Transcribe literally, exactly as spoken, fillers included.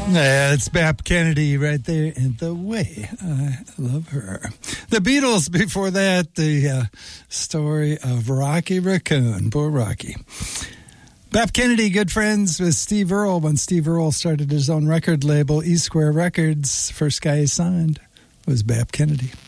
Yeah, it's Bap Kennedy right there in The Way. I love her. The Beatles before that, the uh, story of Rocky Raccoon. Poor Rocky. Bap Kennedy, good friends with Steve Earle when Steve Earle started his own record label, E Square Records. First guy he signed was Bap Kennedy.